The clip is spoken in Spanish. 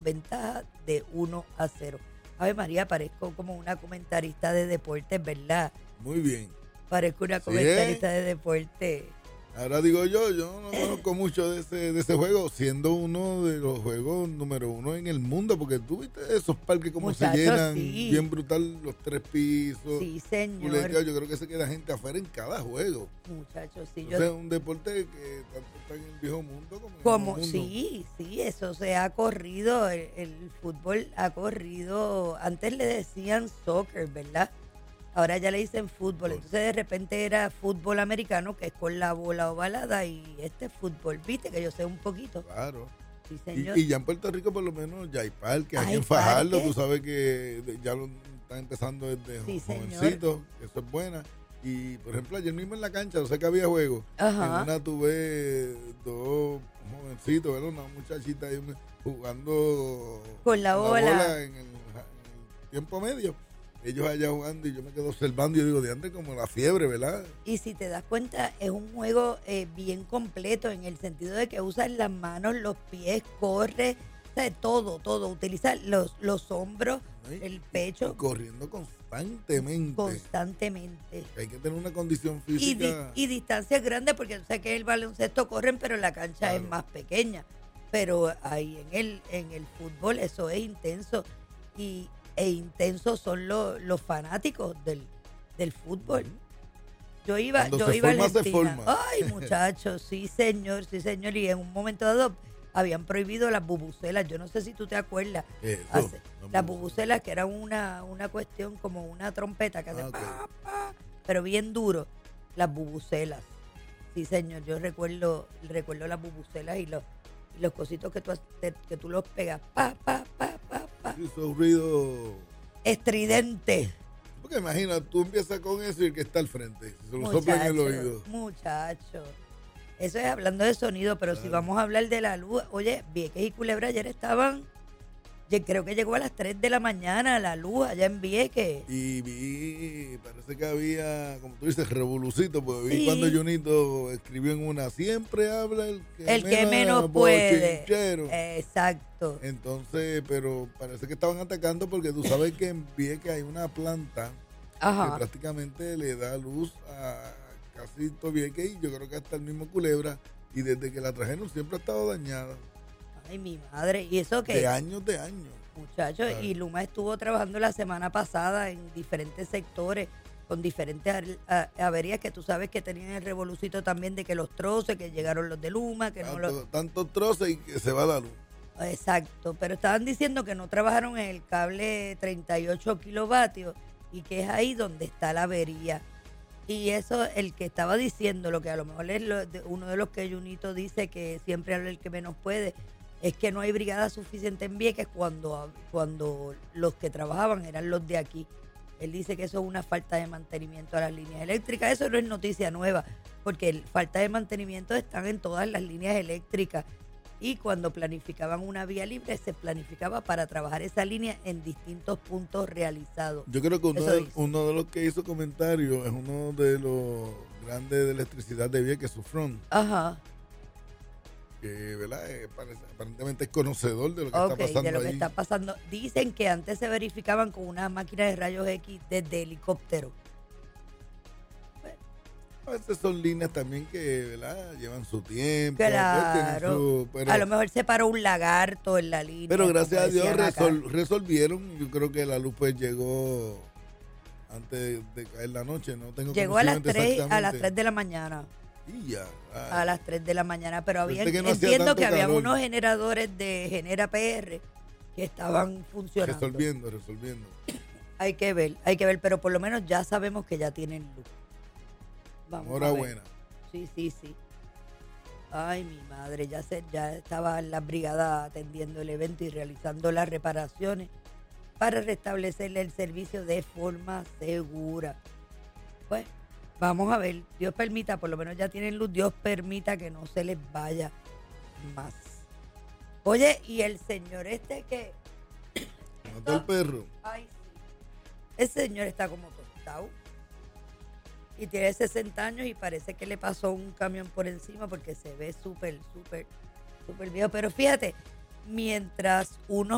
ventaja de 1-0. Ave María, parezco como una comentarista de deportes, ¿verdad? Muy bien. Parezco una Sí, comentarista de deportes. Ahora digo yo no conozco mucho de ese juego, siendo uno de los juegos número 1 en el mundo, porque tú viste esos parques como Muchachos, se llenan, sí. bien brutal, los 3 pisos. Sí, señor. Buleteado. Yo creo que se queda gente afuera en cada juego. Muchachos, sí. Es un deporte que tanto está en el viejo mundo como en el Como, nuevo mundo. sí, eso se ha corrido, el fútbol ha corrido, antes le decían soccer, ¿verdad? Ahora ya le dicen fútbol, entonces de repente era fútbol americano, que es con la bola ovalada, y este fútbol, viste, que yo sé un poquito. Claro. Sí, señor. Y ya en Puerto Rico por lo menos ya hay parques, aquí Hay en Fajardo, parques. tú sabes que ya lo están empezando desde Sí, señor. jovencitos, eso es buena. Y por ejemplo ayer mismo en la cancha, no sé que había juego, Ajá. en una tuve 2 jovencitos, ¿verdad? Una muchachita ahí jugando Con la bola. en el tiempo medio. Ellos allá jugando y yo me quedo observando y yo digo, de antes como la fiebre, ¿verdad? Y si te das cuenta, es un juego bien completo en el sentido de que usas las manos, los pies, corre, o sea, todo. Utiliza los hombros, ¿Sí? el pecho. Y corriendo constantemente. Constantemente. Hay que tener una condición Y, física. y distancias grandes, porque tú sabes que el baloncesto corren, pero la cancha es más pequeña. Pero ahí en el fútbol eso es intenso. E intensos son los fanáticos del fútbol. Yo iba Cuando se a la forma, se esquina. forma. Ay, muchachos, sí, señor. Y en un momento dado habían prohibido las bubucelas. Yo no sé si tú te acuerdas. Eso, Las bubucelas, que eran una cuestión como una trompeta que hace ok. pa, pero bien duro. Las bubucelas. Sí, señor. Yo recuerdo las bubucelas y los cositos que tú los pegas. Pa. Hizo un ruido. Estridente. Porque imagina, tú empiezas con eso y el que está al frente, se lo sopla en el oído. Muchacho. Eso es hablando de sonido, pero si vamos a hablar de la luz, oye, Vieques y Culebra ayer estaban, creo que llegó a las 3 de la mañana la luz allá en Vieques. Y vi, parece que había, como tú dices, revolucito, porque vi Sí. cuando Junito escribió en una, siempre habla el Que menos puede. bochinchero. Exacto. Entonces, pero parece que estaban atacando porque tú sabes que en Vieques hay una planta que Ajá. prácticamente le da luz a casi todo Vieques y yo creo que hasta el mismo Culebra, y desde que la trajeron siempre ha estado dañada. Ay, mi madre. ¿Y eso qué? De años. Muchachos, Claro. y Luma estuvo trabajando la semana pasada en diferentes sectores con diferentes averías, que tú sabes que tenían el revolucito también de que los troces, que llegaron los de Luma, que no los... Tantos troces y que se va la luz. Exacto, pero estaban diciendo que no trabajaron en el cable 38 kilovatios y que es ahí donde está la avería. Y eso, el que estaba diciendo, lo que a lo mejor es uno de los que Junito dice que siempre habla el que menos puede, es que no hay brigada suficiente en Vieques cuando los que trabajaban eran los de aquí. Él dice que eso es una falta de mantenimiento a las líneas eléctricas. Eso no es noticia nueva, porque falta de mantenimiento están en todas las líneas eléctricas. Y cuando planificaban una vía libre, se planificaba para trabajar esa línea en distintos puntos realizados. Yo creo que Eso dice. uno de los que hizo comentarios es uno de los grandes de electricidad de Vieques, Sufrón, Ajá. que ¿verdad? Aparentemente es conocedor de lo que Ok, está pasando de lo que ahí. está pasando. Dicen que antes se verificaban con una máquina de rayos X desde helicóptero. A veces son líneas también que ¿verdad? Llevan su tiempo. Claro. Pero, A lo mejor se paró un lagarto en la línea. pero gracias a como Dios decían acá. resolvieron. Yo creo que la luz pues llegó antes de caer la noche. No tengo Llegó a las conocimiento 3 exactamente. de la mañana. Y ya, A las 3 de la mañana. Pero Suerte que no hacía entiendo tanto que había calor. unos generadores de Genera PR que estaban funcionando. resolviendo. Hay que ver, pero por lo menos ya sabemos que ya tienen luz. Vamos a ver. Enhorabuena. Sí. Ay, mi madre, ya estaba la brigada atendiendo el evento y realizando las reparaciones para restablecerle el servicio de forma segura. Pues, vamos a ver, Dios permita, por lo menos ya tienen luz, Dios permita que no se les vaya más. Oye, y el señor que... Mató el perro. Ay, sí. Ese señor está como tostado. Y tiene 60 años y parece que le pasó un camión por encima porque se ve súper viejo. Pero fíjate, mientras unos